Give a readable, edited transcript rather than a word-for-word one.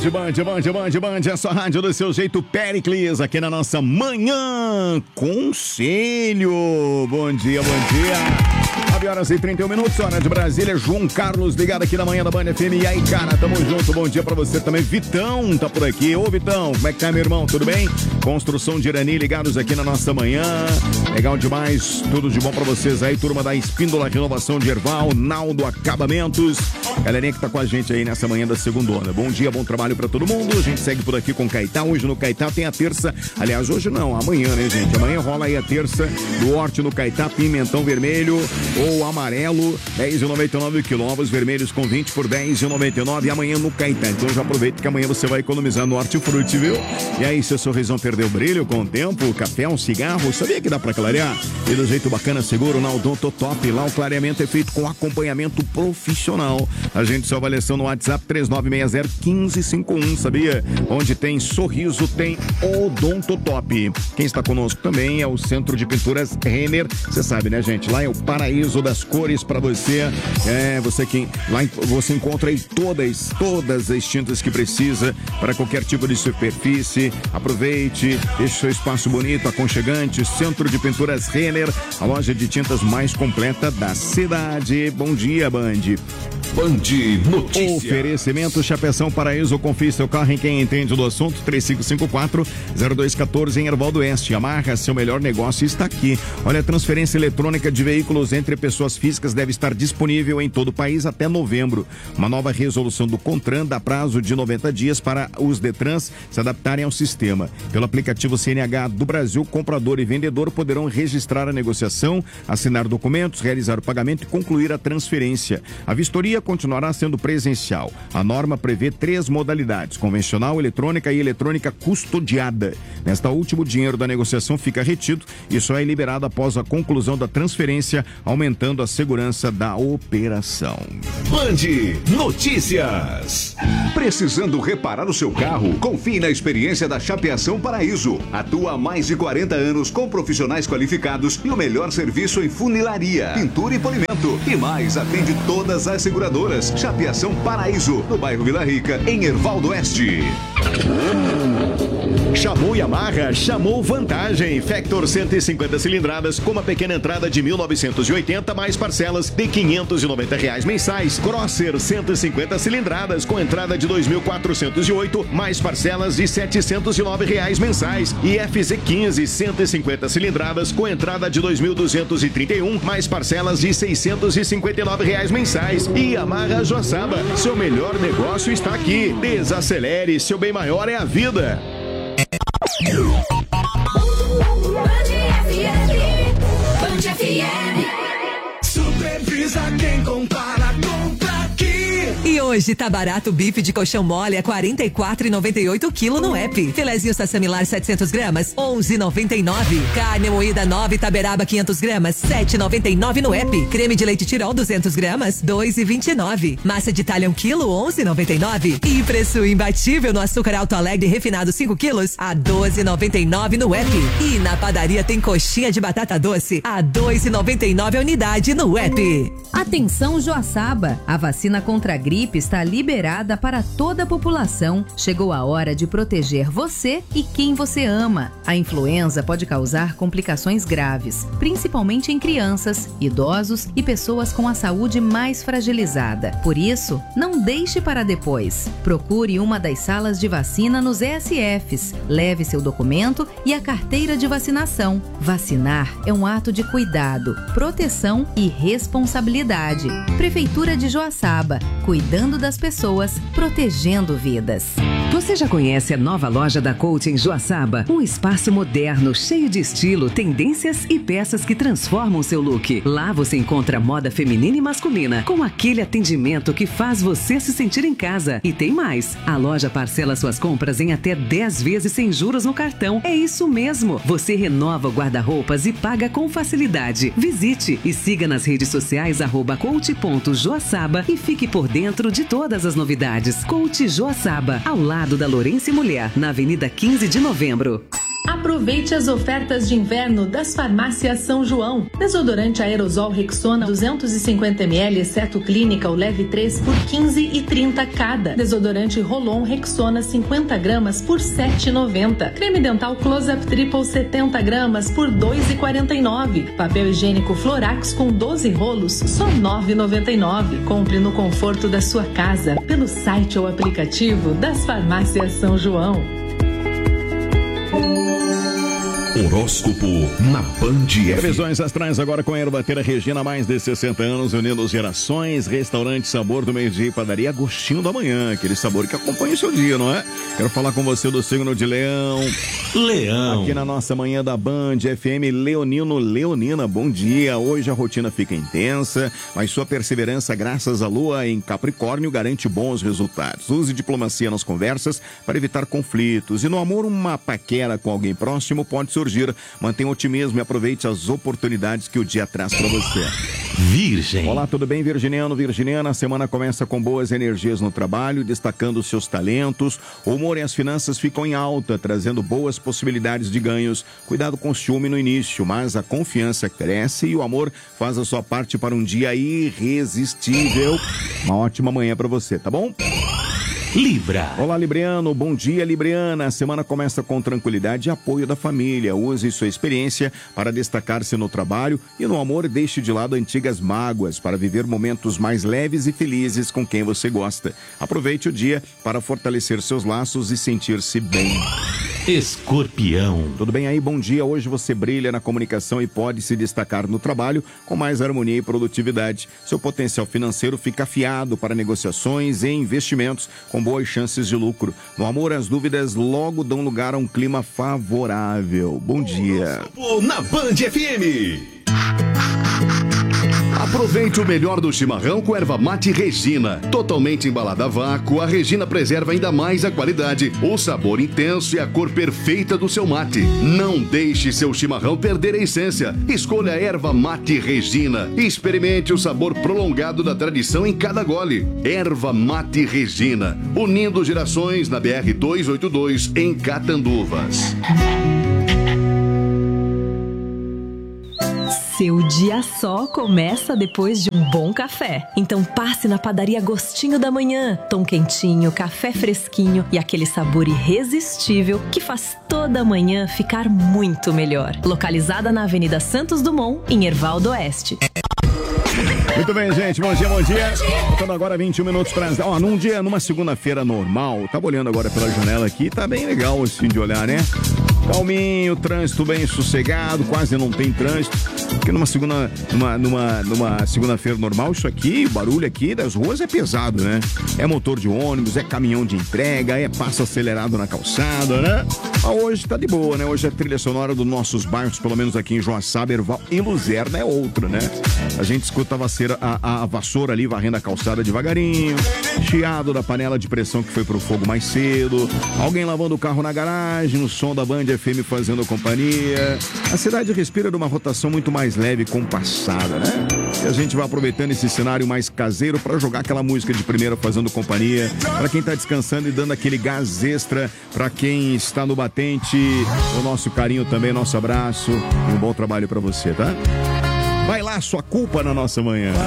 Band, a sua rádio do seu jeito, Péricles, aqui na nossa Manhã Conselho. Bom dia. 9h31, hora de Brasília. João Carlos ligado aqui na Manhã da Band FM. E aí, cara, tamo junto, bom dia pra você também. Vitão tá por aqui. Ô, Vitão, como é que tá, meu irmão? Tudo bem? Construção de Irani ligados aqui na nossa manhã. Legal demais, tudo de bom pra vocês aí. Turma da Espíndola Renovação de Erval, Naldo Acabamentos. Galerinha que tá com a gente aí nessa manhã da segundona. Bom dia, bom trabalho pra todo mundo. A gente segue por aqui com o Caetá. Hoje no Caetá tem a terça. Aliás, hoje não, amanhã, né, gente? Amanhã rola aí a terça do Horte no Caetá. Pimentão vermelho ou amarelo, 10,99 quilômetros, vermelhos com 20 por 10,99. E amanhã no Caetá. Então já aproveita que amanhã você vai economizar no Hortifruti, viu? E aí, seu sorrisão perdeu o brilho com o tempo? Café, um cigarro? Sabia que dá pra clarear? E do jeito bacana, seguro, na Odonto Top. Lá o clareamento é feito com acompanhamento profissional. Agende sua avaliação no WhatsApp 3960-1551, sabia? Onde tem sorriso, tem Odonto Top. Quem está conosco também é o Centro de Pinturas Renner. Você sabe, né, gente? Lá é o paraíso das cores para você. Lá você encontra aí todas as tintas que precisa para qualquer tipo de superfície. Aproveite, deixe seu espaço bonito, aconchegante. Centro de Pinturas Renner, a loja de tintas mais completa da cidade. Bom dia, Band. Band Notícias. Oferecimento Chapeção Paraíso. Confie seu carro em quem entende do assunto. 3554-0214 em Erval do Oeste. Amarra, seu melhor negócio está aqui. Olha, a transferência eletrônica de veículos entre pessoas físicas deve estar disponível em todo o país até novembro. Uma nova resolução do CONTRAN dá prazo de 90 dias para os Detrans se adaptarem ao sistema. Pelo aplicativo CNH do Brasil, comprador e vendedor poderão registrar a negociação, assinar documentos, realizar o pagamento e concluir a transferência. A vistoria continuará sendo presencial. A norma prevê 3 modalidades: convencional, eletrônica e eletrônica custodiada. Nesta última, o dinheiro da negociação fica retido e só é liberado após a conclusão da transferência, aumentando a segurança da operação. Band Notícias. Precisando reparar o seu carro? Confie na experiência da Chapeação Paraíso. Atua há mais de 40 anos com profissionais qualificados e o melhor serviço em funilaria, pintura e polimento. E mais, atende todas as seguradoras. Chapeação Paraíso, no bairro Vila Rica, em Erval do Oeste. Chamou Yamaha, chamou vantagem. Factor 150 cilindradas com uma pequena entrada de 1.980 mais parcelas de R$590 mensais. Crosser 150 cilindradas com entrada de 2.408 mais parcelas de R$709 mensais. E FZ15 150 cilindradas com entrada de 2.231 mais parcelas de R$659 mensais. E Yamaha Joaçaba, seu melhor negócio está aqui. Desacelere, seu bem maior é a vida. Band FM. Supervisa quem compara, compra aqui. E hoje tá barato o bife de colchão mole a R$44,98 quilo no app. Filezinho Sassamilar 700 gramas, 11,99. Carne moída 9 Taberaba 500 gramas, 7,99 no app. Creme de leite Tirol 200 gramas, 2,29. Massa de talha 1 quilo, 11,99. E preço imbatível no açúcar Alto Alegre refinado 5 quilos, a 12,99 no app. E na padaria tem coxinha de batata doce, a 2,99 a unidade no app. Atenção, Joaçaba, a vacina contra a gripe está liberada para toda a população. Chegou a hora de proteger você e quem você ama. A influenza pode causar complicações graves, principalmente em crianças, idosos e pessoas com a saúde mais fragilizada. Por isso, não deixe para depois. Procure uma das salas de vacina nos ESFs. Leve seu documento e a carteira de vacinação. Vacinar é um ato de cuidado, proteção e responsabilidade. Prefeitura de Joaçaba, cuidando das pessoas, protegendo vidas. Você já conhece a nova loja da Coach em Joaçaba? Um espaço moderno, cheio de estilo, tendências e peças que transformam seu look. Lá você encontra moda feminina e masculina, com aquele atendimento que faz você se sentir em casa. E tem mais, a loja parcela suas compras em até 10 vezes sem juros no cartão. É isso mesmo, você renova o guarda-roupas e paga com facilidade. Visite e siga nas redes sociais @coach.joaçaba e fique por dentro de todas as novidades. Coach Joaçaba, ao lado da Lourenço Mulher, na Avenida 15 de Novembro. A Aproveite as ofertas de inverno das farmácias São João. Desodorante aerosol Rexona 250ml, exceto Clínica ou Leve 3 por R$15,30 cada. Desodorante Rolon Rexona 50 gramas por R$7,90. Creme dental Close-Up Triple 70 gramas por R$2,49. Papel higiênico Florax com 12 rolos, só R$9,99. Compre no conforto da sua casa, pelo site ou aplicativo das farmácias São João. Horóscopo na Band FM. Previsões astrais agora com a Ervateira Regina, mais de 60 anos, unindo gerações. Restaurante Sabor do Meio-Dia e Padaria Agostinho da Manhã, aquele sabor que acompanha o seu dia, não é? Quero falar com você do signo de Leão. Leão. Aqui na nossa manhã da Band FM, Leonino, Leonina, bom dia. Hoje a rotina fica intensa, mas sua perseverança, graças à lua em Capricórnio, garante bons resultados. Use diplomacia nas conversas para evitar conflitos. E no amor, uma paquera com alguém próximo pode surgir. Mantenha otimismo e aproveite as oportunidades que o dia traz para você. Virgem. Olá, tudo bem, virginiano, virginiana? A semana começa com boas energias no trabalho, destacando os seus talentos. O humor e as finanças ficam em alta, trazendo boas possibilidades de ganhos. Cuidado com o ciúme no início, mas a confiança cresce e o amor faz a sua parte para um dia irresistível. Uma ótima manhã para você, tá bom? Libra. Olá, Libriano. Bom dia, Libriana. A semana começa com tranquilidade e apoio da família. Use sua experiência para destacar-se no trabalho e no amor, deixe de lado antigas mágoas para viver momentos mais leves e felizes com quem você gosta. Aproveite o dia para fortalecer seus laços e sentir-se bem. Escorpião. Tudo bem aí? Bom dia. Hoje você brilha na comunicação e pode se destacar no trabalho com mais harmonia e produtividade. Seu potencial financeiro fica afiado para negociações e investimentos com boas chances de lucro. No amor, as dúvidas logo dão lugar a um clima favorável. Bom dia. Na Band FM. Aproveite o melhor do chimarrão com erva mate Regina. Totalmente embalada a vácuo, a Regina preserva ainda mais a qualidade, o sabor intenso e a cor perfeita do seu mate. Não deixe seu chimarrão perder a essência. Escolha a erva mate Regina e experimente o sabor prolongado da tradição em cada gole. Erva mate Regina, unindo gerações na BR-282 em Catanduvas. Seu dia só começa depois de um bom café. Então passe na Padaria Agostinho da Manhã. Pão quentinho, café fresquinho e aquele sabor irresistível que faz toda a manhã ficar muito melhor. Localizada na Avenida Santos Dumont, em Hervaldo Oeste. Muito bem, gente. Bom dia, bom dia. Faltando agora 21 minutos para... numa segunda-feira normal. Tava olhando agora pela janela aqui. Tá bem legal assim de olhar, né? Calminho, trânsito bem sossegado, quase não tem trânsito. Porque numa segunda-feira normal, isso aqui, o barulho aqui das ruas é pesado, né? É motor de ônibus, é caminhão de entrega, é passo acelerado na calçada, né? Mas hoje tá de boa, né? Hoje a trilha sonora dos nossos bairros, pelo menos aqui em Joaçaba, Erval e Luzerna, é outra, né? A gente escuta a vassoura ali varrendo a calçada devagarinho, chiado da panela de pressão que foi pro fogo mais cedo, alguém lavando o carro na garagem, no som da Band FM fazendo companhia. A cidade respira de uma rotação muito mais leve e compassada, né? E a gente vai aproveitando esse cenário mais caseiro para jogar aquela música de primeira fazendo companhia, para quem tá descansando e dando aquele gás extra, para quem está no batente, o nosso carinho também, nosso abraço e um bom trabalho para você, tá? Vai lá, sua culpa na nossa manhã.